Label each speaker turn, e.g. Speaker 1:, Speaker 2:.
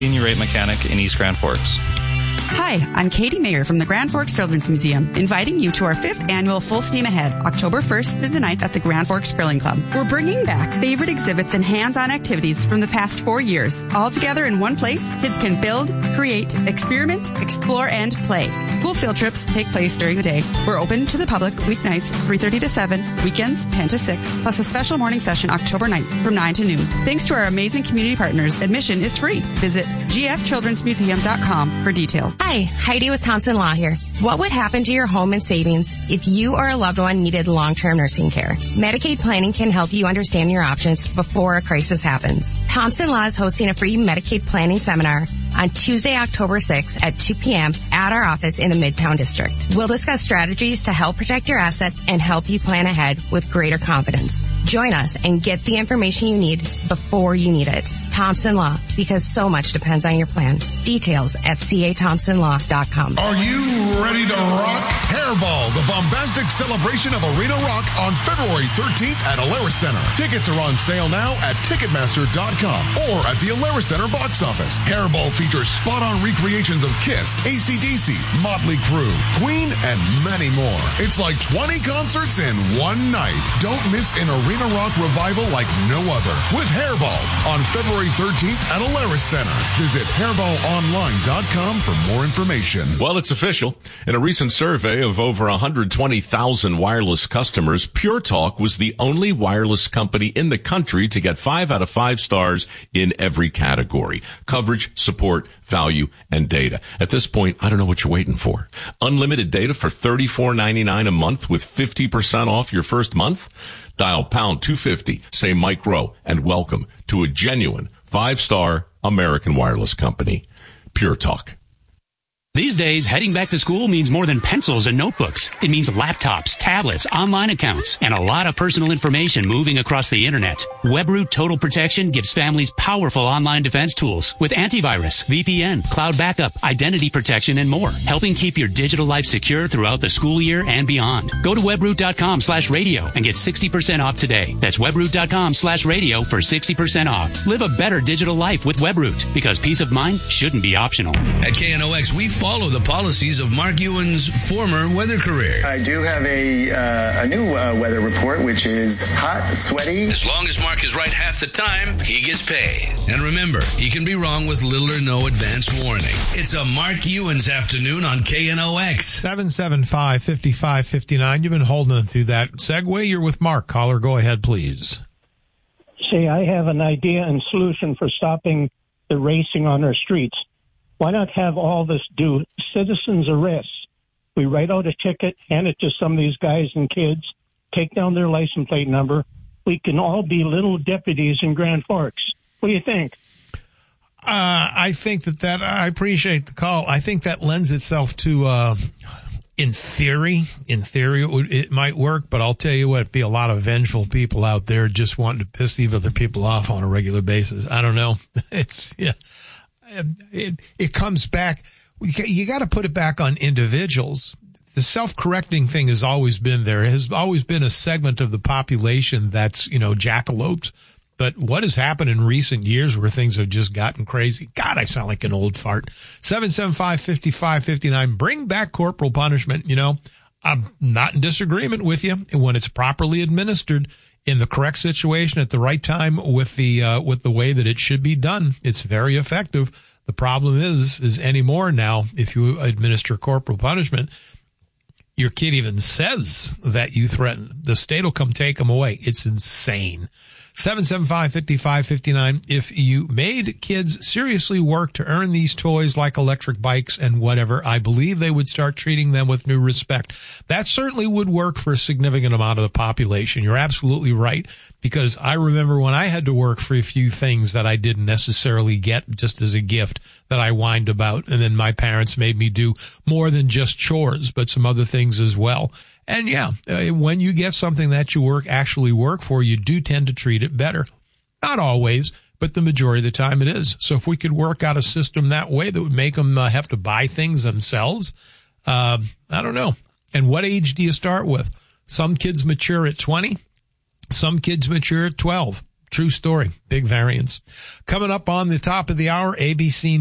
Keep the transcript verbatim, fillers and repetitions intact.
Speaker 1: Senior rate mechanic in East Grand Forks.
Speaker 2: Hi, I'm Katie Mayer from the Grand Forks Children's Museum, inviting you to our fifth annual Full Steam Ahead, October first through the ninth at the Grand Forks Grilling Club. We're bringing back favorite exhibits and hands-on activities from the past four years. All together in one place, kids can build, create, experiment, explore, and play. School field trips take place during the day. We're open to the public weeknights three thirty to seven, weekends ten to six, plus a special morning session October ninth from nine to noon. Thanks to our amazing community partners, admission is free. Visit g f children's museum dot com for details.
Speaker 3: Hi, Heidi with Thompson Law here. What would happen to your home and savings if you or a loved one needed long-term nursing care? Medicaid planning can help you understand your options before a crisis happens. Thompson Law is hosting a free Medicaid planning seminar on Tuesday, October sixth at two p.m. at our office in the Midtown District. We'll discuss strategies to help protect your assets and help you plan ahead with greater confidence. Join us and get the information you need before you need it. Thompson Law, because so much depends on your plan. Details at c a thompson law dot com.
Speaker 4: Are you ready to rock? Hairball, the bombastic celebration of arena rock on February thirteenth at Alerus Center. Tickets are on sale now at ticketmaster dot com or at the Alerus Center box office. Hairball features spot-on recreations of Kiss, A C D C, Motley Crue, Queen, and many more. It's like twenty concerts in one night. Don't miss an arena rock revival like no other with Hairball on February thirteenth at Alerus Center. Visit hairball online dot com for more information.
Speaker 5: Well, it's official. In a recent survey of over one hundred twenty thousand wireless customers, Pure Talk was the only wireless company in the country to get five out of five stars in every category: coverage, support, value, and data. At this point, I don't know what you're waiting for. Unlimited data for thirty-four ninety-nine a month with fifty percent off your first month? Dial pound two fifty, say Mike Rowe, and welcome to a genuine five-star American wireless company. Pure Talk.
Speaker 6: These days, heading back to school means more than pencils and notebooks. It means laptops, tablets, online accounts, and a lot of personal information moving across the internet. Webroot Total Protection gives families powerful online defense tools with antivirus, V P N, cloud backup, identity protection, and more, helping keep your digital life secure throughout the school year and beyond. Go to webroot.com slash radio and get sixty percent off today. That's webroot.com slash radio for sixty percent off. Live a better digital life with Webroot, because peace of mind shouldn't be optional.
Speaker 7: At K N O X, we follow the policies of Mark Ewan's former weather career.
Speaker 8: I do have a uh, a new uh, weather report, which is hot, sweaty.
Speaker 7: As long as Mark is right half the time, he gets paid. And remember, he can be wrong with little or no advance warning. It's a Mark Ewan's afternoon on K N O X.
Speaker 9: seven seven five, five five five nine. You've been holding it through that segue. You're with Mark. Caller, go ahead, please.
Speaker 10: Say, I have an idea and solution for stopping the racing on our streets. Why not have all this do citizens arrests? We write out a ticket, hand it to some of these guys and kids, take down their license plate number. We can all be little deputies in Grand Forks. What do you think?
Speaker 9: Uh, I think that that, I appreciate the call. I think that lends itself to, uh, in theory, in theory, it, would, it might work, but I'll tell you what, it'd be a lot of vengeful people out there just wanting to piss these other people off on a regular basis. I don't know. It's, yeah. It, it comes back. You got to put it back on individuals. The self-correcting thing has always been there. It has always been a segment of the population that's, you know, jackalopes. But what has happened in recent years where things have just gotten crazy? God, I sound like an old fart. seven seven five, five five five nine. Bring back corporal punishment. You know, I'm not in disagreement with you. When it's properly administered in the correct situation at the right time with the, uh, with the way that it should be done, it's very effective. The problem is, is anymore now, if you administer corporal punishment, your kid even says that you threaten. The state will come take them away. It's insane. seven seven five, five five five nine. If you made kids seriously work to earn these toys like electric bikes and whatever, I believe they would start treating them with new respect. That certainly would work for a significant amount of the population. You're absolutely right, because I remember when I had to work for a few things that I didn't necessarily get just as a gift that I whined about, and then my parents made me do more than just chores, but some other things as well. And yeah, uh, when you get something that you work actually work for, you do tend to treat it better. Not always, but the majority of the time it is. So if we could work out a system that way that would make them uh, have to buy things themselves, uh, I don't know. And what age do you start with? Some kids mature at twenty. Some kids mature at twelve. True story. Big variance. Coming up on the top of the hour, A B C